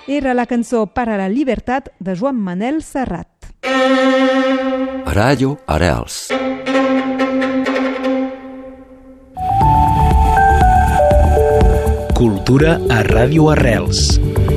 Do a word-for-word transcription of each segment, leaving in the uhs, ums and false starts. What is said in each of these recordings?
Era la cançó Para la Libertat de Joan Manel Serrat. Ràdio Arrels. Cultura a Ràdio Arrels.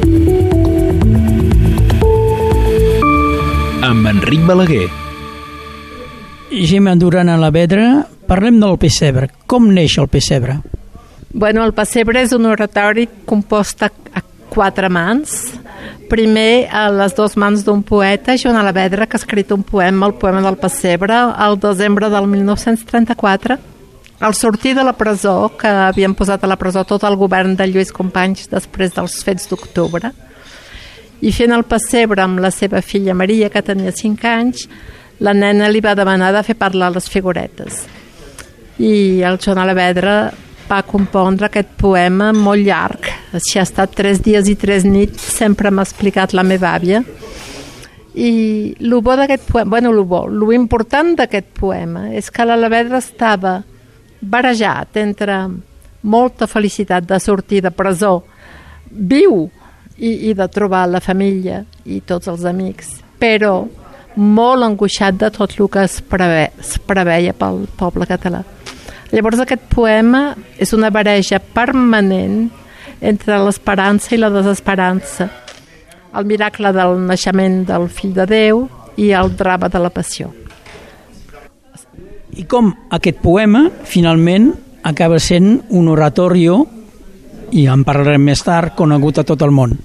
Amb Enric Balaguer. Gemma Duran a la Vedra, parlem del pessebre. Com neix el pessebre? Bueno, el pessebre és un oratori compost a, a quatre mans. Primer, a les dues mans d'un poeta, Joan Alavedra, que ha escrit un poema, el poema del pessebre, al desembre del mil nou-cents trenta-quatre. Al sortir de la presó, que havien posat a la presó tot el govern de Lluís Companys després dels fets d'octubre, i fent el pessebre amb la seva filla Maria, que tenia cinc anys, la nena li va demanar de fer parlar les figuretes. I el Joan Alavedra va compondre aquest poema molt llarg. Així ha estat tres dies i tres nits, sempre m'ha explicat la meva àvia. I el bo d'aquest poema, bueno, el bo, lo important d'aquest poema és que l'Alavedra estava barejat entre molta felicitat de sortir de presó, viu, i, i de trobar la família i tots els amics, però molt angoixat de tot el que es, preve, es preveia pel poble català. Llavors aquest poema és una bareja permanent entre l'esperança i la desesperança, el miracle del naixement del fill de Déu i el drama de la passió. I com aquest poema finalment acaba sent un oratorio, i en parlarem més tard, conegut a tot el món.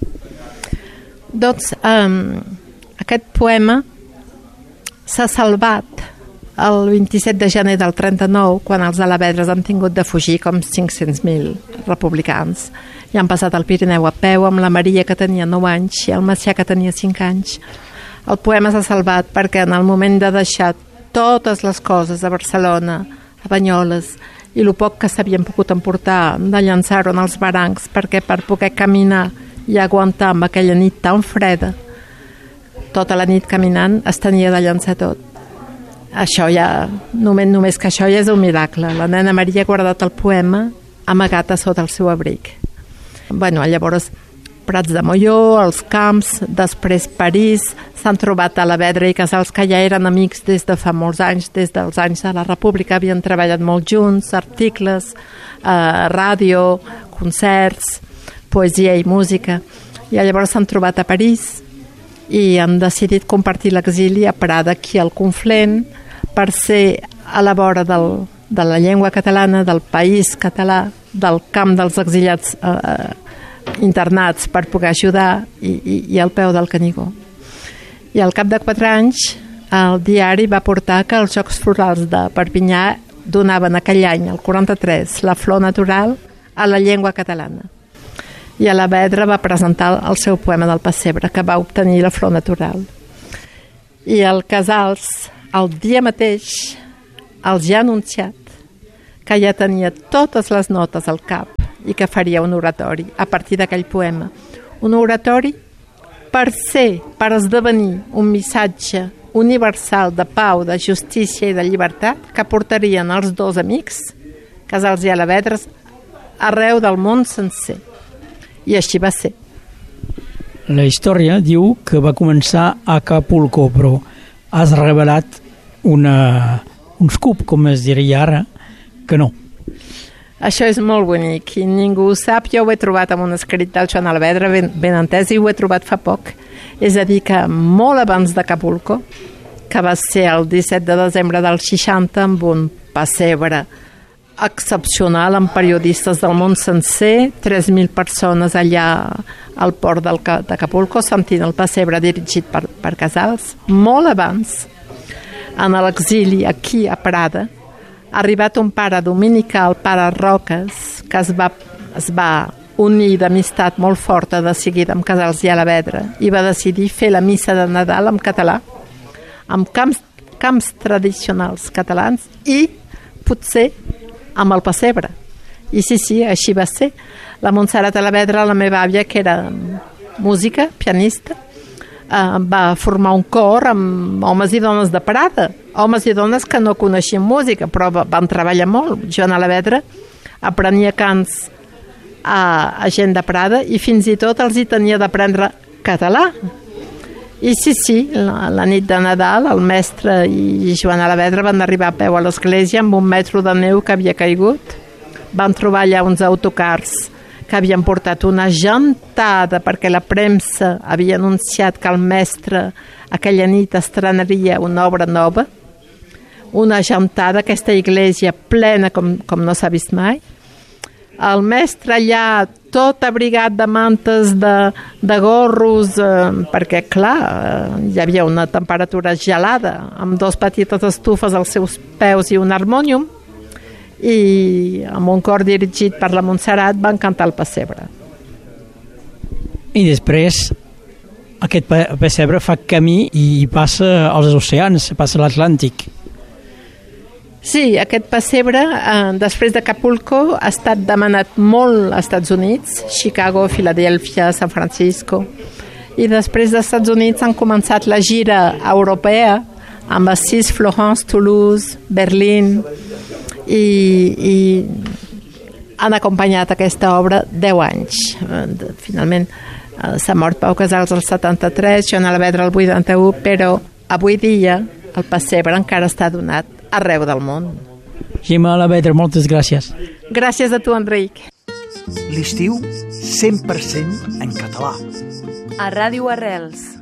Doncs um, aquest poema s'ha salvat el vint-i-set de gener del trenta-nou, quan els alavedres han tingut de fugir com cinc-cents mil republicans. I han passat el Pirineu a peu amb la Maria, que tenia nou anys, i el Macià, que tenia cinc anys. El poema s'ha salvat perquè en el moment de deixar totes les coses a Barcelona, a Banyoles, i el poc que s'havien pogut emportar, de llançar-ho en els barancs, perquè per poder caminar i aguantar amb aquella nit tan freda, tota la nit caminant, es tenia de llançar tot. Això ja, només, només que això ja és un miracle. La nena Maria ha guardat el poema amagat a sota el seu abric. Bueno, llavors, Prats de Molló, els Camps, després París, s'han trobat a Alavedra i Casals, que ja eren amics des de fa molts anys, des dels anys de la República, havien treballat molt junts, articles, eh, ràdio, concerts, poesia i música. I llavors s'han trobat a París i han decidit compartir l'exili a Prada, aquí al Conflent, per ser a la vora del, de la llengua catalana, del país català, del camp dels exiliats eh, internats, per poder ajudar, i, i, i al peu del Canigó. I al cap de quatre anys el diari va portar que els Jocs Florals de Perpinyà donaven aquell any, el quaranta-tres, la flor natural a la llengua catalana. I Alavedra va presentar el seu poema del pessebre, que va obtenir la flor natural. I el Casals, el dia mateix, els ja ha anunciat que ja tenia totes les notes al cap i que faria un oratori a partir d'aquell poema. Un oratori per ser, per esdevenir un missatge universal de pau, de justícia i de llibertat que portarien els dos amics, Casals i Alavedra, arreu del món sencer. I així va ser. La història diu que va començar a Acapulco, però has revelat una, un scoop, com es diria ara, que no. Això és molt bonic i ningú ho sap. Jo ho he trobat en un escrit del Joan Alavedra, ben, ben entès, i ho he trobat fa poc. És a dir, que molt abans d'Acapulco, que va ser el disset de desembre del seixanta, amb un pessebre excepcional amb periodistes del món sencer, tres mil persones allà al port d'Acapulco sentint el pessebre dirigit per, per Casals. Molt abans, en l'exili aquí a Prada, ha arribat un pare dominical, pare Roques, que es va, es va unir d'amistat molt forta de seguida amb Casals i Alavedra i va decidir fer la missa de Nadal en català, amb camps, camps tradicionals catalans i potser amb el pessebre. I sí, sí, així va ser. La Montserrat Alavedra, la meva àvia, que era música, pianista, eh, va formar un cor amb homes i dones de Prada, homes i dones que no coneixien música, però van treballar molt. Joan Alavedra aprenia cants a, a gent de Prada i fins i tot els hi tenia d'aprendre català. I sí, sí, la, la nit de Nadal el mestre i Joan Alavedra van arribar a peu a l'església amb un metro de neu que havia caigut. Van trobar allà uns autocars que havien portat una gentada perquè la premsa havia anunciat que el mestre aquella nit estrenaria una obra nova. Una gentada, aquesta església plena com, com no s'ha vist mai. El mestre allà tot abrigat de mantes, de, de gorros, eh, perquè clar, eh, hi havia una temperatura gelada, amb dos petites estufes als seus peus i un harmònium, i amb un cor dirigit per la Montserrat van cantar el pessebre. I després aquest pessebre fa camí i passa als oceans, passa a l'Atlàntic. Sí, aquest pessebre, eh, després d'Acapulco, ha estat demanat molt als Estats Units, Chicago, Filadèlfia, San Francisco, i després dels Estats Units han començat la gira europea amb Assís, Florence, Toulouse, Berlín, i, i han acompanyat aquesta obra deu anys. Eh, finalment eh, s'ha mort Pau Casals al setanta-tres, Joan Alavedra al vuitanta-u, però avui dia el pessebre encara està donat arreu del món. Gemma Alavedra, moltes gràcies. Gràcies a tu, Enric. L'estiu cent per cent en català. A Ràdio Arrels.